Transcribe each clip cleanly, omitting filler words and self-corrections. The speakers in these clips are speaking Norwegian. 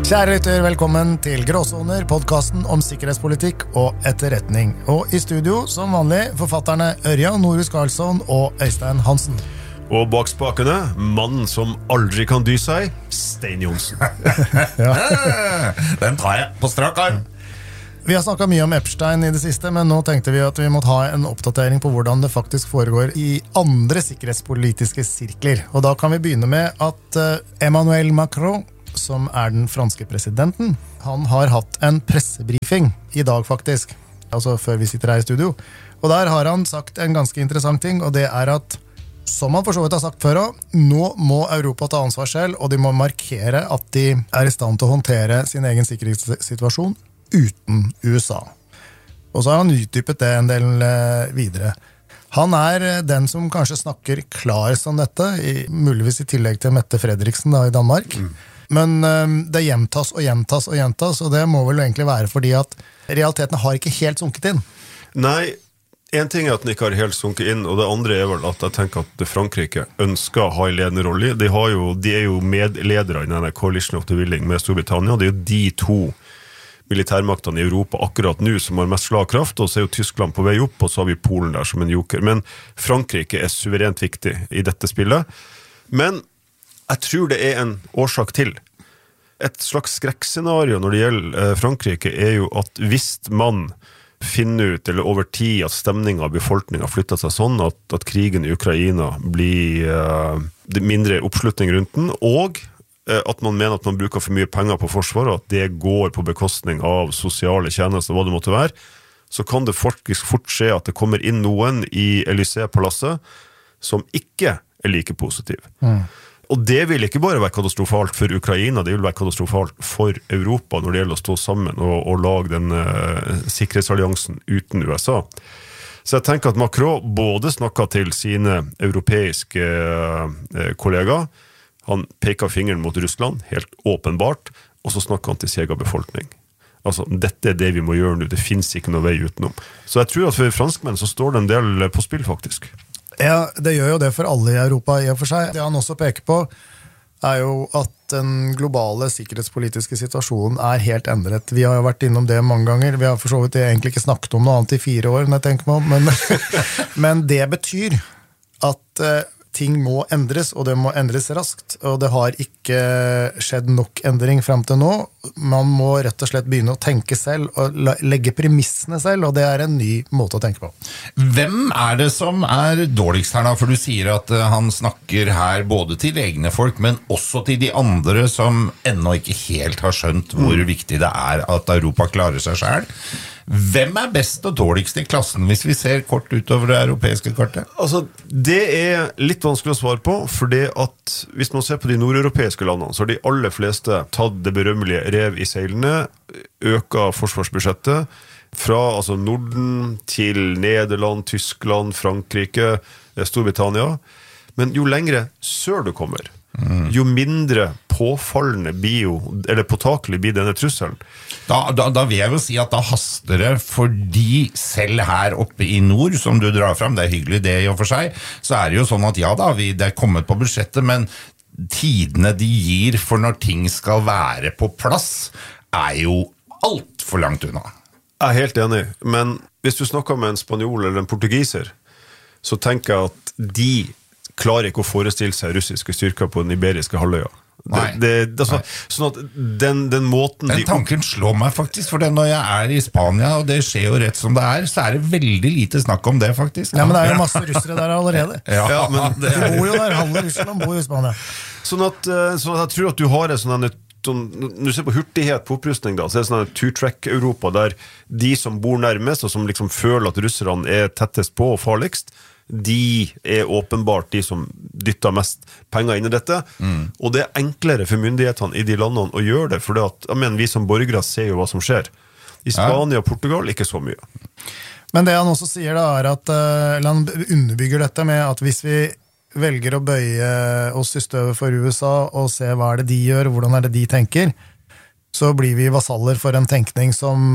Kjære lytter, velkommen til Gråsoner, podcasten om sikkerhetspolitikk og etterretning. Og i studio, som vanlig, forfatterne Ørjan Norhus Karlsson og Øystein Hansen. Og bak spakene, mannen som aldri kan dy seg, Stein Johnsen. Den tar jeg på strak arm. Vi har snakket mye om Epstein i det siste, men nå tenkte vi at vi måtte ha en oppdatering på hvordan det faktisk foregår i andre sikkerhetspolitiske sirkler. Og da kan vi begynne med at Emmanuel Macron, som den franske presidenten, han har hatt en pressebriefing i dag faktisk, altså før vi sitter her i studio. Og der har han sagt en ganske interessant ting, og det at, som han for så vidt har sagt før, nå må Europa ta ansvar selv, og de må markere at de i stand til å håndtere sin egen sikkerhetssituasjon uten USA. Og så har han utdypet det en del videre. Han den som kanskje snakker klarest om dette, muligvis i tillegg til Mette Frederiksen da, i Danmark. Men det gjentas og gjentas og gjentas, og det må vel egentlig være fordi at realitetene har ikke helt sunket inn. Nei, en ting at den ikke har helt sunket inn, og det andre vel at jeg tenker at Frankrike ønsker å ha en ledende rolle. De jo medledere i denne Coalition of the Willing med Storbritannia. Det jo de to militærmaktene i Europa akkurat nå som har mest slagkraft, og så jo Tyskland på vei opp, og så har vi Polen der som en joker. Men Frankrike suverent viktig i dette spillet. Men jeg tror det en årsak til. Et slags skrekkscenario når det gjelder Frankrike jo at hvis man finner ut, eller over tid, at stemningen av befolkningen flytter seg sånn, at krigen i Ukraina blir mindre oppslutning rundt den, og at man mener at man bruker for mye penger på forsvar, og at det går på bekostning av sosiale tjenester, hva det måtte være, så kan det faktisk fort skje at det kommer inn noen i Élysée-palasset som ikke like positiv. Og det vil ikke bare være katastrofalt for Ukraina, det vil være katastrofalt for Europa når det gjelder å stå sammen og lage den sikkerhetsalliansen uten USA. Så jeg tenker at Macron både snakket til sine europeiske kollegaer, han peker fingeren mot Russland, helt åpenbart, og så snakker han til sin egen befolkning. Altså, dette det vi må gjøre nå, det finnes ikke noe vei utenom. Så jeg tror at for franskmenn så står det en del på spill faktisk. Ja, det gjør jo det for alle i Europa i og for seg. Det han også peker på jo at den globale sikkerhetspolitiske situasjonen helt endret. Vi har jo vært innom det mange ganger. Vi har for så vidt egentlig ikke snakket om noe annet i 4 år, når jeg tenker meg om. Men det betyr at ting må endres, og det må endres raskt. Og det har ikke skjedd nok endring frem til nå. Man må rett og slett begynne å tenke selv, og legge premissene selv, og det en ny måte å tenke på. Hvem det som dårligst her da? For du sier at han snakker her både til egne folk, men også til de andre som ennå ikke helt har skjønt hvor viktig det at Europa klarer seg selv. Hvem best og dårligst i klassen hvis vi ser kort utover det europeiske kartet? Altså, det litt vanskelig å svare på, for det at hvis man ser på de nordeuropeiske landene, så har de aller fleste tatt det berømmelige rev i seilene, øker forsvarsbudsjettet, fra altså Norden til Nederland, Tyskland, Frankrike, Storbritannia. Men jo lengre sør du kommer, jo mindre påfallende eller påtakelig blir denne trusselen. Da vil jeg jo si at da haster det, fordi selv her oppe i nord, som du drar frem, det hyggelig det i og for seg, så det jo sånn at ja da, det kommet på budsjettet, men tidene de gir for når ting skal være på plass, jo alt for langt unna. Jeg helt enig, men hvis du snakker med en spanjol eller en portugiser, så tenker jeg at de klarer ikke å forestille seg russiske styrker på den iberiske halvøya. Altså, sånn at den måten den tanken slår meg faktisk, for når jeg i Spania, og det skjer jo rett som det så det veldig lite snakk om det faktisk. Ja, men det jo masse russere der allerede. Ja, men de bor jo der, halve Russland bor jo i Spania. Sånn at jeg tror at du har når du ser på hurtighet på opprustning da, så det sånn two-track-Europa der de som bor nærmest og som liksom føler at russerne tettest på og farligst, de åpenbart de som dytter mest penger inn i dette, og det enklere for myndighetene i de landene å gjøre det, for vi som borgere ser jo hva som skjer. I Spania og Portugal ikke så mye. Men det han også sier da at han underbygger dette med at hvis vi velger å bøye oss i støvet for USA og se hva det de gjør, hvordan det de tenker, så blir vi vasaller for en tenkning som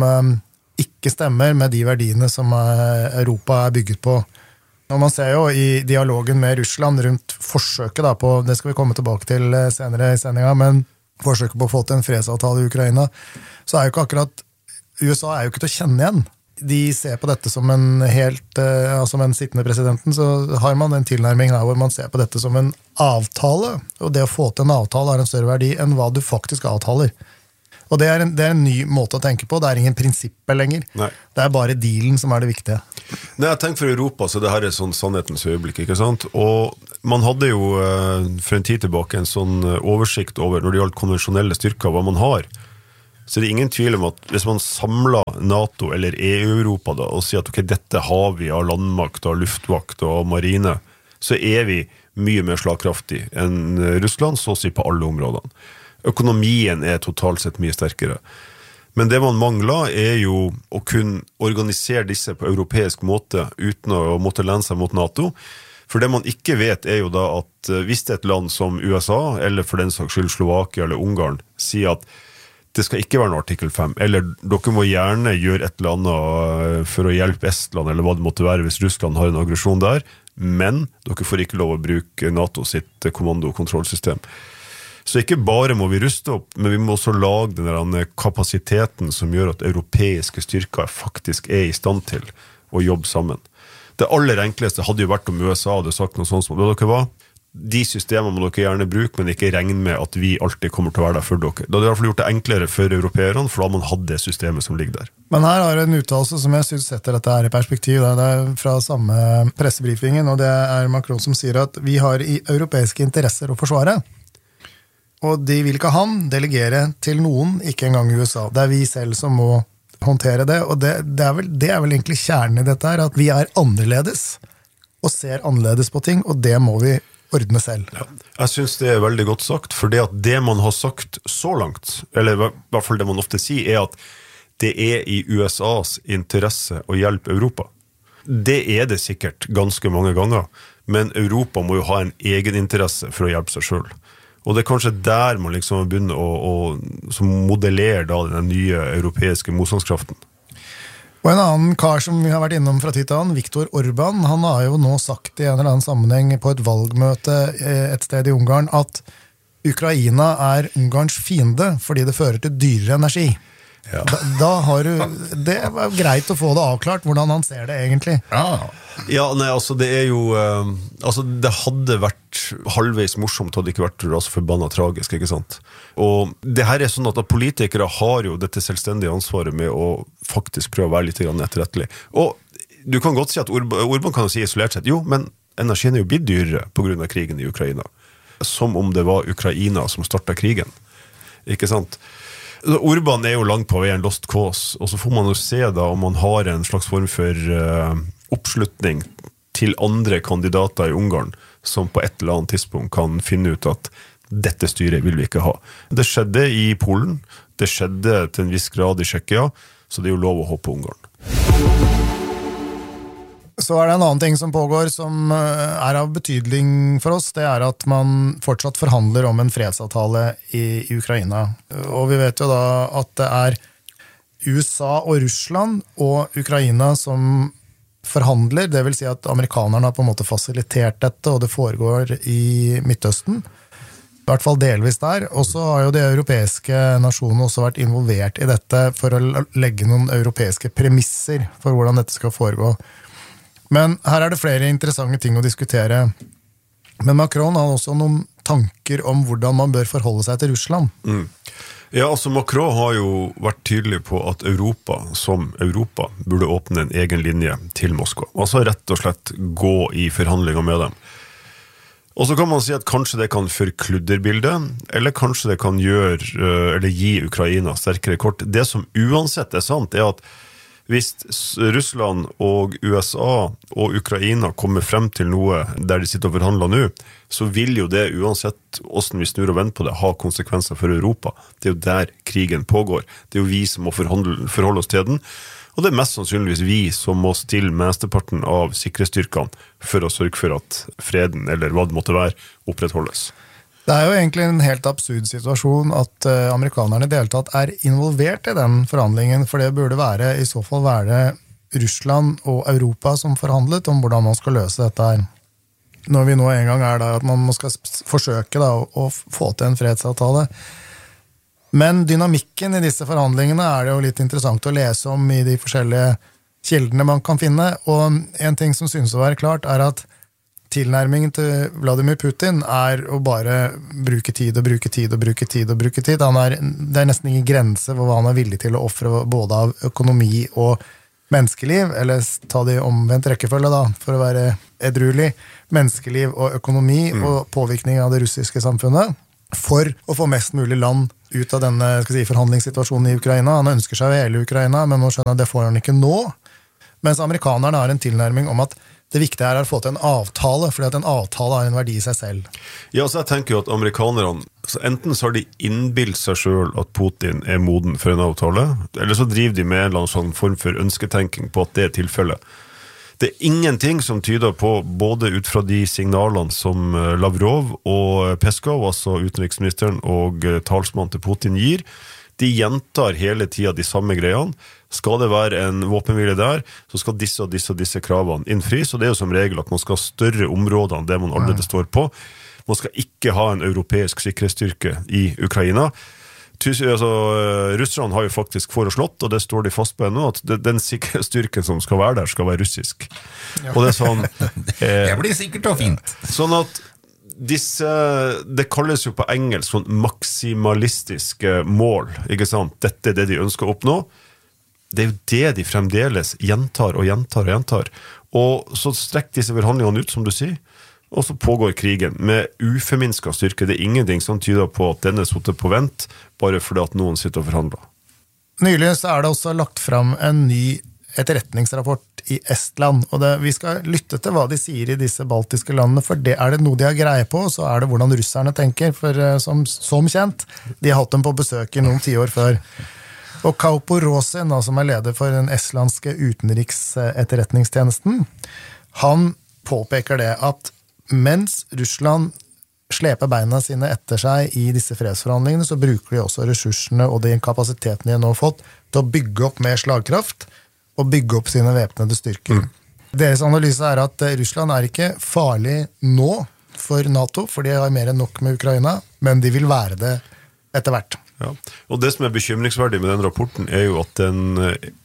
ikke stemmer med de verdiene som Europa bygget på. Og man ser jo i dialogen med Russland rundt forsøket da på, det skal vi komme tilbake til senere i sendingen, men forsøker på å få til en fredsavtale i Ukraina, så jo ikke akkurat USA jo ikke til å kjenne igjen. De ser på dette som en helt, altså med den sittende presidenten, så har man en tilnærming her hvor man ser på dette som en avtale, og det å få til en avtale har en større verdi enn hva du faktisk avtaler. Og det en ny måte å tenke på, det ingen prinsipper lenger. Nei. Det bare dealen som det viktige. Nei, jeg tenker for Europa, så det her sånn sannhetens øyeblikk, ikke sant? Og man hadde jo for en tid tilbake en sånn oversikt over når det gjaldt konvensjonelle styrker, hva man har. Så det ingen tvil om at hvis man samler NATO eller EU-Europa da, og sier at ok, dette har vi av landmakt, av luftvakt og marine, så vi mye mer slagkraftig enn Russland, så å si på alle områdene. Økonomien totalt sett mye sterkere. Men det man mangler jo å kunne organisere disse på europeisk måte uten å måtte lene seg mot NATO. For det man ikke vet jo da at hvis det et land som USA, eller for den saks skyld Slovakia eller Ungarn, sier at det skal ikke være en artikkel 5, eller dere må gjerne gjøre et eller annet for å hjelpe Estland, eller hva det måtte være hvis Russland har en aggresjon der, men dere får ikke lov å bruke NATO sitt kommando- og kontrollsystem. Så ikke bare må vi ruste opp, men vi må også lage den kapasiteten som gjør at europeiske styrker faktisk i stand til å jobbe sammen. Det aller enkleste hadde jo vært om USA hadde sagt noe sånt som det dere var. De systemene må dere gjerne bruke, men ikke regne med at vi alltid kommer til å være der for dere. Da hadde i hvert fall gjort det enklere for europeerne, for da har man hatt det systemet som ligger der. Men her har en uttalelse som jeg synes setter dette her i perspektiv. Det fra samme pressebrifingen, og det Macron som sier at vi har i europeiske interesser å forsvare. Og de vil ikke han delegere til noen, ikke engang USA. Det vi selv som må håndtere det, og det vel egentlig kjernen i dette her, at vi annerledes, og ser annerledes på ting, og det må vi ordne selv. Ja, jeg synes det veldig godt sagt, for det man har sagt så langt, eller i hvert fall det man ofte sier, at det i USAs interesse å hjelpe Europa. Det det sikkert ganske mange ganger, men Europa må jo ha en egen interesse for å hjelpe seg selv. Og det kanskje der man liksom begynner å modellere da den nye europeiske motstandskraften. Og en annen kar som vi har vært innom fra tid til annen, Viktor Orbán, han har jo nå sagt i en eller annen sammenheng på et valgmøte et sted i Ungarn at Ukraina Ungarns fiende fordi det fører til dyrere energi. Ja. Da har det var greit å få det avklart hvordan han ser det egentlig. Ja, nei, altså det jo altså det hadde vært halvveis morsomt hadde det ikke vært altså forbannet tragisk, ikke sant? Og det her sånn at politikere har jo dette selvstendige ansvaret med å faktisk prøve å være litt etterrettelig. Og du kan godt si at Orbán kan si isolert sett, jo, men energien jo blitt dyrere på grunn av krigen i Ukraina. Som om det var Ukraina som startet krigen. Ikke sant? Orbán jo langt på vei en lost cause, og så får man jo se da om man har en slags form for oppslutning til andre kandidater i Ungarn som på et eller annet tidspunkt kan finne ut at dette styret vil vi ikke ha. Det skjedde i Polen, det skjedde til en viss grad i Tsjekkia, så det jo lov å håpe på Ungarn. Så det en annen ting som pågår som av betydning for oss, det at man fortsatt forhandler om en fredsavtale i Ukraina. Og vi vet jo da at det USA og Russland og Ukraina som forhandler, det vil si at amerikanerne har på en måte fasilitert dette, og det foregår i Midtøsten. I hvert fall delvis der. Og så har jo de europeiske nasjonene også vært involvert i dette for å legge noen europeiske premisser for hvordan dette skal foregå. Men her det flere interessante ting å diskutere. Men Macron har også noen tanker om hvordan man bør forholde seg til Russland. Ja, altså Macron har jo vært tydelig på at Europa, som Europa, burde åpne en egen linje til Moskva. Altså rett og slett gå i forhandlinger med dem. Og så kan man si at kanskje det kan forkludre bildet, eller kanskje det kan eller gi Ukraina sterkere kort. Det som uansett sant, at hvis Russland og USA og Ukraina kommer frem til noe der de sitter og forhandler nå, så vil jo det uansett hvordan vi snur og vender på det ha konsekvenser for Europa. Det jo der krigen pågår. Det jo vi som må forholde oss til den. Og det mest sannsynligvis vi som må stille mesteparten av sikkerhetsstyrkene for å sørge for at freden, eller hva det måtte være, opprettholdes. Det jo egentlig en helt absurd situasjon at amerikanerne i det hele tatt involvert i den forhandlingen, for det burde i så fall være Russland og Europa som forhandlet om hvordan man skal løse dette her. Når vi nå en gang der at man skal forsøke da, å få til en fredsavtale. Men dynamikken i disse forhandlingene det jo litt interessant å lese om i de forskjellige kildene man kan finne, og en ting som synes å være klart at tilnærmingen til Vladimir Putin å bare bruke tid og bruke tid og bruke tid og bruke tid. Det nesten ingen grense for hva han villig til å offre både av økonomi og menneskeliv, eller ta det i omvendt rekkefølge da, for å være edruelig, menneskeliv og økonomi og påvirkning av det russiske samfunnet, for å få mest mulig land ut av denne forhandlingssituasjonen i Ukraina. Han ønsker seg hele Ukraina, men nå skjønner jeg at det får han ikke nå, mens amerikanerne har en tilnærming om at det viktige å få til en avtale, fordi at en avtale har en verdi i seg selv. Ja, så jeg tenker jo at amerikanerne, enten så har de innbilt seg selv at Putin moden for en avtale, eller så driver de med en eller annen sånn form for ønsketenking på at det tilfellet. Det ingenting som tyder på, både ut fra de signalene som Lavrov og Peskov, altså utenriksministeren og talsmann til Putin gir, de gjentar hele tiden de samme greiene. Skal det være en våpenhvile der, så skal disse og disse kravene innfris, og det jo som regel at man skal ha større områder enn det man allerede står på. Man skal ikke ha en europeisk sikkerhetsstyrke i Ukraina. Russerne har jo faktisk foreslått, og det står de fast på ennå, at den sikkerhetsstyrken som skal være der, skal være russisk. Og det sånn... det blir sikkert og fint. Sånn at det kalles jo på engelsk sånn maksimalistiske mål, ikke sant? Dette det de ønsker å oppnå. Det jo det de fremdeles gjentar og gjentar og gjentar. Og så strekker disse forhandlingene ut, som du sier, og så pågår krigen med uforminsket styrke. Det ingenting som tyder på at denne sitter på vent, bare fordi at noen sitter og forhandler. Nylig så det også lagt fram en ny etterretningsrapport i Estland, og vi skal lytte til hva de sier i disse baltiske landene, for det det noe de har greie på, så det hvordan russerne tenker, for som kjent, de har hatt dem på besøk i noen 10 år før. Og Kaupo Rosin, som leder for den estlandske utenriksetterretningstjenesten, han påpeker det at mens Russland sleper beina sine etter seg i disse fredsforhandlingene, så bruker de også ressursene og den kapasiteten de nå har fått til å bygge opp mer slagkraft og bygge opp sine væpnede styrker. Deres analyse at Russland ikke farlig nå for NATO, for de har mer enn nok med Ukraina, men de vil være det etter hvert. Ja. Og det som bekymringsverdig med den rapporten jo at den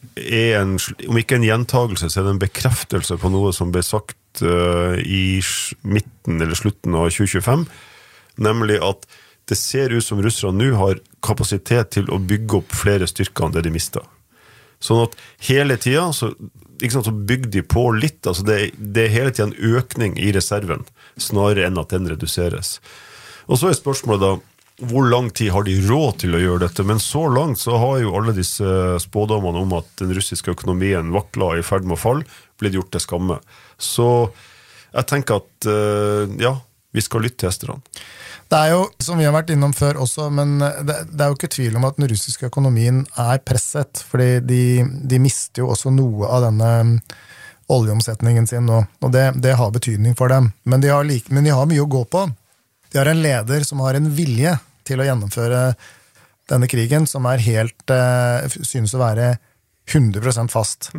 om ikke en gjentagelse, så det en bekreftelse på noe som ble sagt i midten eller slutten av 2025, nemlig at det ser ut som russerne nå har kapasitet til å bygge opp flere styrker enn det de mistet. Sånn at hele tiden så bygger de på litt, altså det hele tiden en økning i reserven, snarere enn at den reduseres. Og så spørsmålet da, hvor lang tid har de råd til å gjøre dette? Men så langt så har jo alle disse spådommene om at den russiske økonomien vakler i ferd med å falle, blitt gjort til skamme. Så jeg tenker at, ja, vi skal lytte til esterne. Det jo, som vi har vært innom før også, men det jo ikke tvil om at den russiske økonomien presset, fordi de mister jo også noe av denne oljeomsetningen sin nå, og det har betydning for dem. Men de har mye å gå på. De har en leder som har en vilje til å gjennomføre denne krigen, som helt, synes å være 100% fast.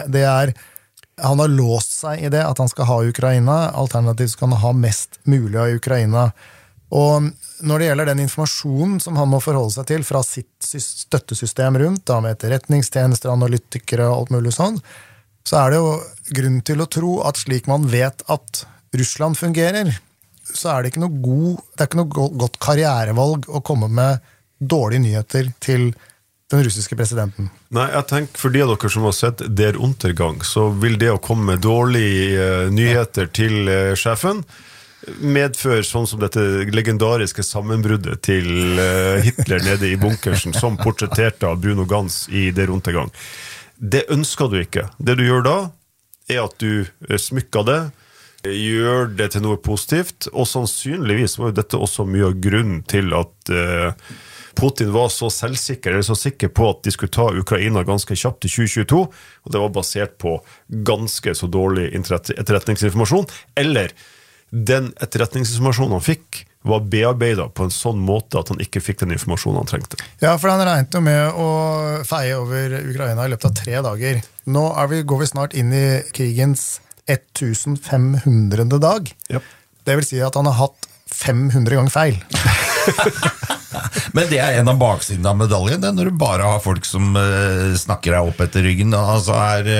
Han har låst seg i det, at han skal ha Ukraina, alternativt skal han ha mest mulig av Ukraina. Og når det gjelder den informasjonen som han må forholde seg til fra sitt støttesystem rundt, da med etterretningstjenester, analytikere og alt mulig sånn, så det jo grunn til å tro at slik man vet at Russland fungerer, så det ikke noe godt karrierevalg å komme med dårlige nyheter til den russiske presidenten. Nei, jeg tenker, for de av dere som har sett Der Untergang, så vil det å komme med dårlige nyheter til sjefen medfører sånn som dette legendariske sammenbruddet til Hitler nede i bunkersen, som portretterte av Bruno Ganz i Der Untergang. Det ønsker du ikke. Det du gjør da, at du smykker det, gjør det til noe positivt, og sannsynligvis var jo dette også mye av grunnen til at Putin var så selvsikker, eller så sikker på at de skulle ta Ukraina ganske kjapt i 2022, og det var basert på ganske så dårlig etterretningsinformasjon, eller den etterretningsinformasjonen han fikk var bearbeidet på en sånn måte at han ikke fikk den informasjonen han trengte. Ja, for han regnet jo med å feie over Ukraina i løpet av 3 dager. Nå går vi snart inn i krigens 1500. dag. Yep. Det vil si at han har hatt 500 ganger feil. Men det en av baksiden av medaljen, det når du bare har folk som snakker deg opp etter ryggen, altså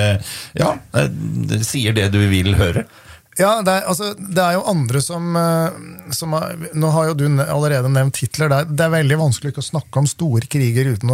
sier det du vil høre. Ja, det jo andre som nå har jo du allerede nevnt Hitler, det veldig vanskelig ikke å snakke om store kriger uten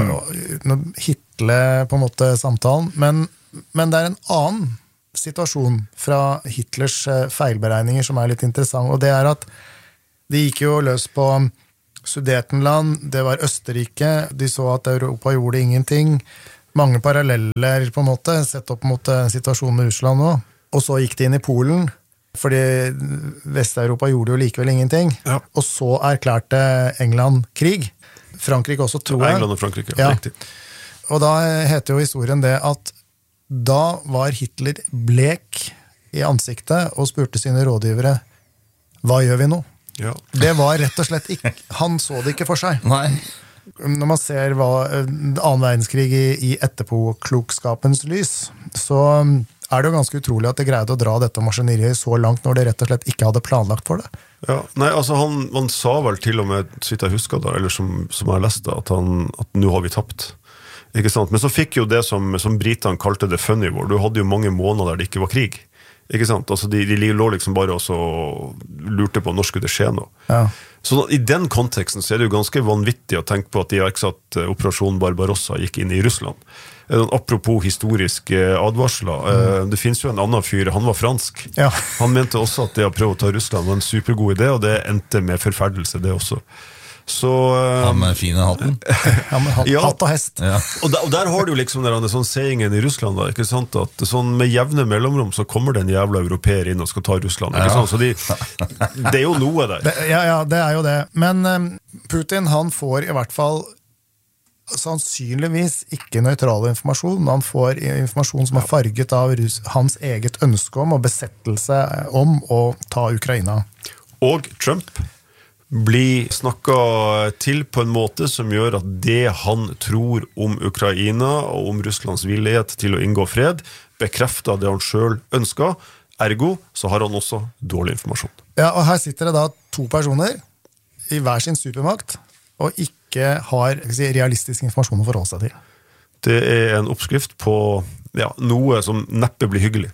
å hitle på en måte samtalen, men det en annen situasjon fra Hitlers feilberegninger som litt interessant, og det at de gikk jo løs på Sudetenland, det var Østerrike, de så at Europa gjorde ingenting, mange paralleller på en måte, sett opp mot situasjonen med Russland nå. Og så gikk de inn i Polen, fordi Vest-Europa gjorde jo likevel ingenting. Ja. Og så erklærte England krig. Frankrike også, tror jeg. England og Frankrike, ja. Riktig. Og da heter jo historien det at da var Hitler blek i ansiktet og spurte sine rådgivere, hva gjør vi nå? Ja. Det var rett og slett ikke, han så det ikke for seg. Nei. Når man ser annen verdenskrig i etterpåklokskapens lys, så det jo ganske utrolig at det greide å dra dette maskineriet så langt når det rett og slett ikke hadde planlagt for det. Ja, nei, altså han sa vel til og med, så vidt jeg husker da, eller som jeg har lest da, at nå har vi tapt. Ikke sant? Men så fikk jo det som britene kalte det funny war. Du hadde jo mange måneder der det ikke var krig. Ikke sant? Altså de lå liksom bare og lurte på når skulle det skje nå. Ja. Så i den konteksten så det jo ganske vanvittig å tenke på at de iverksatte Operasjon Barbarossa gikk inn i Russland. Apropos historiske advarsler, det finnes jo en annen fyr, han var fransk. Ja. Han mente også at det å prøve å ta Russland var en supergod idé, og det endte med forferdelse, det også. Så, han med fine hatten. Ja, med hatt og hest. Ja. Og der har du jo liksom den sånn sayingen i Russland da, ikke sant? At sånn med jevne mellomrom så kommer det en jævla europeer inn og skal ta Russland, ikke sant? Så det jo noe der. Ja, det jo det. Men Putin, han får i hvert fall sannsynligvis ikke nøytral informasjon. Han får informasjon som farget av hans eget ønske om og besettelse om å ta Ukraina. Og Trump blir snakket til på en måte som gjør at det han tror om Ukraina og om Russlands villighet til å inngå fred, bekrefter det han selv ønsker. Ergo så har han også dårlig informasjon. Ja, og her sitter det da 2 personer i hver sin supermakt og ikke har realistisk informasjon å forholde seg til. Det en oppskrift på noe som neppe blir hyggelig.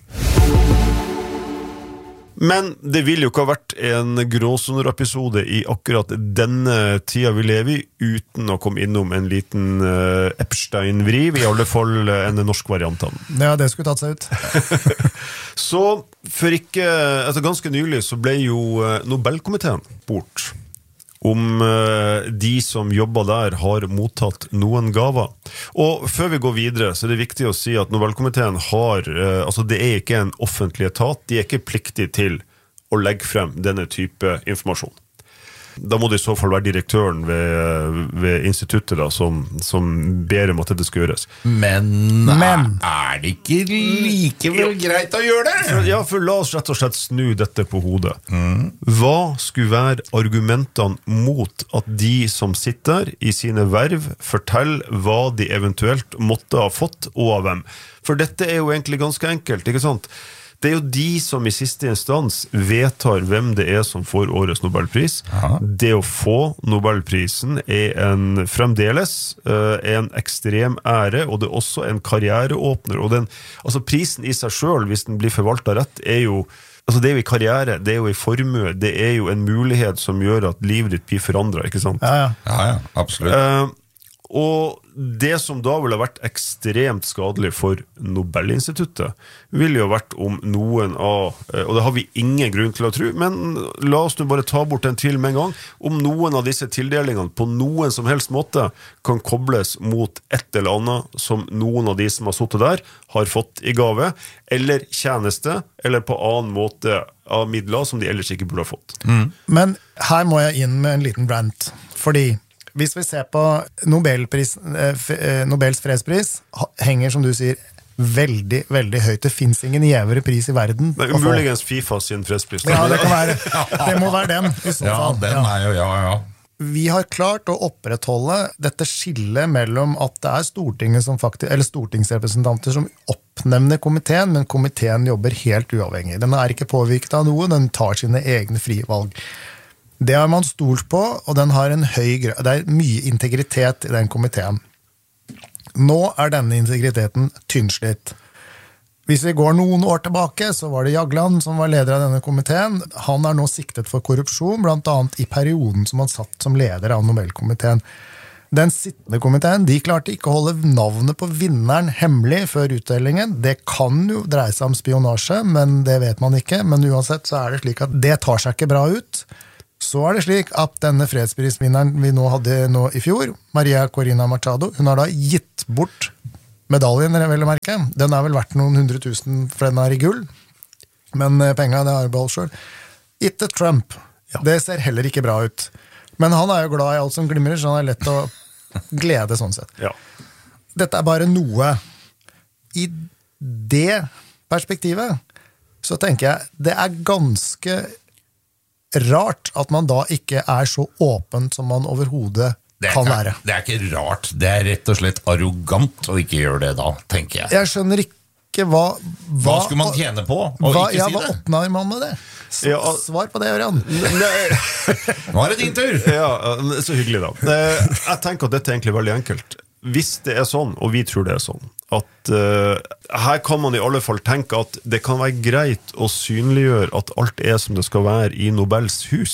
Men det vil jo ikke ha vært en gråsoner-episode i akkurat denne tida vi lever i, uten å komme innom en liten Epstein-vriv, i alle fall en norsk variant av den. Ja, det skulle tatt seg ut. Så ganske nylig så ble jo Nobelkomiteen bort om de som jobber der har mottatt noen gaver. Og før vi går videre, så det viktig å si at Nobelkomiteen det ikke en offentlig etat, de ikke pliktig til å legge frem denne type informasjon. Da må det i så fall være direktøren ved instituttet da, som ber om at dette skal gjøres. Men det ikke likevel greit å gjøre det? Ja, for la oss rett og slett snu dette på hodet. Hva skulle være argumentene mot at de som sitter i sine verv forteller hva de eventuelt måtte ha fått og av hvem? For dette jo egentlig ganske enkelt, ikke sant? Det jo de som i siste instans vedtar hvem det som får årets Nobelpris. Aha. Det å få Nobelprisen fremdeles en ekstrem ære, og det også en karriereåpner. Og prisen i seg selv, hvis den blir forvaltet rett, jo det jo i karriere, det jo i formue, det jo en mulighet som gjør at livet ditt blir forandret, ikke sant? Ja, absolutt. Og det som da ville vært ekstremt skadelig for Nobelinstituttet, ville jo vært om noen av, og det har vi ingen grunn til å tro, men la oss nå bare ta bort en tvil med en gang, om noen av disse tildelingene på noen som helst måte kan kobles mot et eller annet som noen av de som har suttet der har fått i gave, eller tjeneste, eller på annen måte av midler som de ellers ikke burde ha fått. Men her må jeg inn med en liten rant, fordi hvis vi ser på Nobels fredspris, henger, som du sier, veldig, veldig høyt. Det finnes ingen gjevere pris i verden. Det muligens FIFA sin fredspris. Ja, det kan være. Det må være den, i så fall. Ja, den ja. Vi har klart å opprettholde dette skillet mellom at det Stortinget som faktisk, eller stortingsrepresentanter som oppnevner komiteen, men komiteen jobber helt uavhengig. Den ikke påvirket av noe, den tar sine egne frie valg. Det har man stolt på, og den har en høy grad. Det mye integritet i den komiteen. Nå denne integriteten tynnslitt. Hvis vi går noen år tilbake, så var det Jagland som var leder av denne komiteen. Han nå siktet for korrupsjon, blant annet i perioden som han satt som leder av Nobelkomiteen. Den sittende komiteen, de klarte ikke å holde navnet på vinneren hemmelig før utdelingen. Det kan jo dreie seg om spionasje, men det vet man ikke. Men uansett så det slik at det tar seg ikke bra ut. Så det slik at denne fredsprisvinneren vi nå hadde i fjor, Maria Corina Machado, hun har da gitt bort medaljen, jeg vil merke. Den vel verdt noen 100 000, for den i gull. Men penger, det har jo beholdt selv. Gitt til Trump. Ja. Det ser heller ikke bra ut. Men han jo glad i alt som glimrer, så han lett å glede sånn sett. Ja. Dette bare noe. I det perspektivet så tenker jeg, det ganske rart at man da ikke så åpen som man overhodet kan være. Det ikke rart, det rett og slett arrogant å ikke gjøre det da, tenker jeg. Jeg skjønner ikke hva skulle man tjene på å ikke si det? Hva oppnår man med det? Svar på det, Ørjan. Nå det din tur. Ja, så hyggelig da. Jeg tenker at dette egentlig veldig enkelt. Hvis det sånn, og vi tror det sånn, at her kan man i alle fall tenke at det kan være greit å synliggjøre at alt som det skal være i Nobels hus.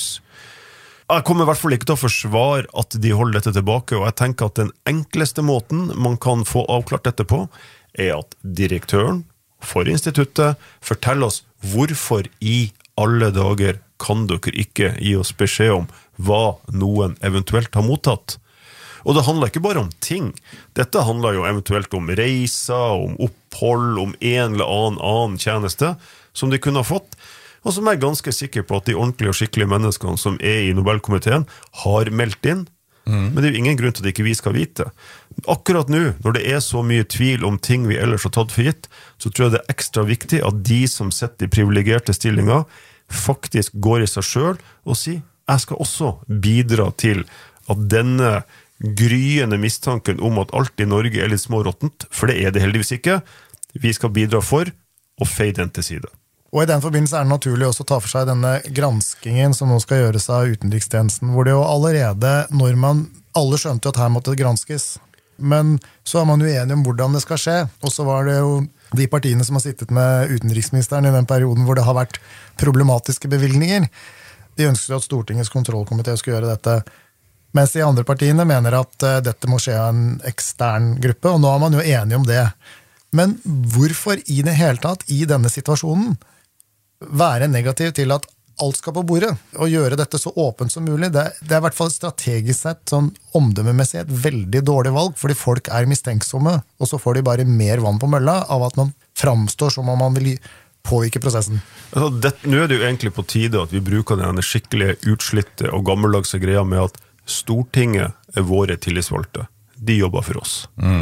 Jeg kommer i hvert fall ikke til å forsvare at de holder dette tilbake, og jeg tenker at den enkleste måten man kan få avklart dette på, at direktøren for instituttet forteller oss hvorfor i alle dager kan dere ikke gi oss beskjed om hva noen eventuelt har mottatt. Og det handler ikke bare om ting. Dette handler jo eventuelt om reiser, om opphold, om en eller annen tjeneste som de kunne ha fått, og som jeg ganske sikker på at de ordentlige og skikkelige menneskene som i Nobelkomiteen har meldt inn. Men det jo ingen grunn til at ikke vi skal vite. Akkurat nå, når det så mye tvil om ting vi ellers har tatt for gitt, så tror jeg det ekstra viktig at de som sitter i privilegerte stillinger faktisk går i seg selv og sier, jeg skal også bidra til at denne gryende mistanken om at alt i Norge litt småråttent, for det det heldigvis ikke, vi skal bidra for å feie den til side. Og i den forbindelse det naturlig også å ta for seg denne granskingen som nå skal gjøres av utenrikstjenesten, hvor det jo allerede, når alle skjønte at her måtte det granskes, men så man jo enige om hvordan det skal skje, og så var det jo de partiene som har sittet med utenriksministeren i den perioden hvor det har vært problematiske bevilgninger, de ønsker at Stortingets kontrollkomité skal gjøre dette, mens de andre partiene mener at dette må skje av en ekstern gruppe, og nå man jo enige om det. Men hvorfor i det hele tatt, i denne situasjonen, være negativ til at alt skal på bordet, og gjøre dette så åpent som mulig? Det i hvert fall strategisk sett, sånn omdømmemessig, et veldig dårlig valg, fordi folk mistenksomme, og så får de bare mer vann på mølla av at man framstår som om man vil påvirke prosessen. Altså, nå det jo egentlig på tide at vi bruker denne skikkelige utslitte og gammeldagse greia med at Stortinget våre tillitsvalgte. De jobber for oss.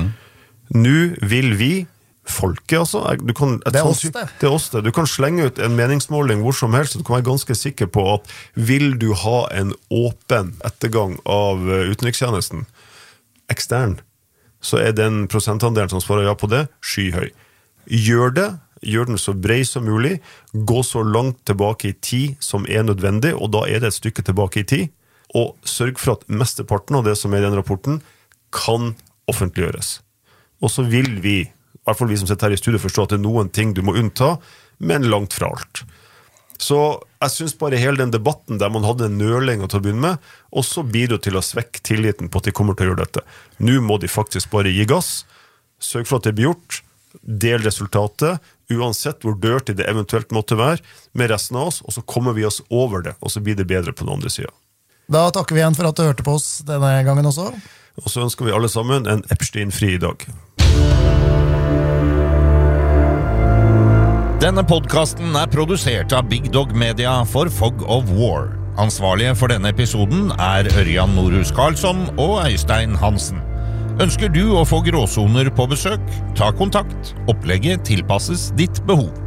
Nå vil vi folket, altså. Det oss det. Det oss det. Du kan slenge ut en meningsmåling hvor som helst, og du kan være ganske sikker på at vil du ha en åpen ettergang av utenrikstjenesten ekstern, så den prosentandelen som svarer ja på det, skyhøy. Gjør den så bred som mulig, gå så langt tilbake i tid som nødvendig, og da det et stykke tilbake i tid, og sørg for at mesteparten av det som i den rapporten kan offentliggjøres. Og så vil vi, i hvert fall vi som sitter her i studio, forstå at det noen ting du må unnta, men langt fra alt. Så jeg synes bare hele den debatten der man hadde en nøling å ta begynne med, også bidrar til å svekke tilliten på at de kommer til å gjøre dette. Nå må de faktisk bare gi gass, sørg for at det blir gjort, del resultatet, uansett hvor dirty det eventuelt måtte være, med resten av oss, og så kommer vi oss over det, og så blir det bedre på den andre siden. Da takker vi igjen for at du hørte på oss denne gangen også. Og så ønsker vi alle sammen en Epstein-fri dag. Denne podcasten produsert av Big Dog Media for Fog of War. Ansvarlige for denne episoden Ørjan Norhus Karlsson og Øystein Hansen. Ønsker du å få gråsoner på besøk? Ta kontakt. Opplegget tilpasses ditt behov.